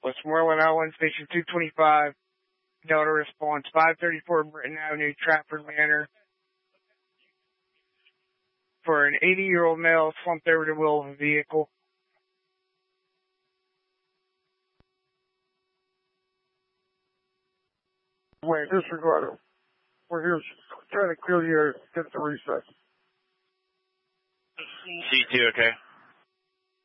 Westmoreland Island, Station 225, Delta response, 534 Britton Avenue, Trafford Manor. For an 80-year-old male slumped over the wheel of a vehicle. Wait, disregard it. We're here trying to clear the air, get the reset. C2, okay.